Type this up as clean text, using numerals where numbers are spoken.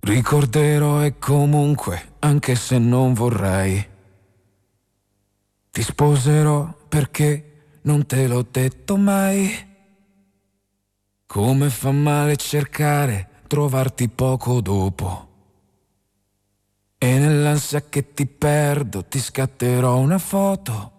Ricorderò e comunque, anche se non vorrei, ti sposerò perché non te l'ho detto mai. Come fa male cercare, trovarti poco dopo. E nell'ansia che ti perdo ti scatterò una foto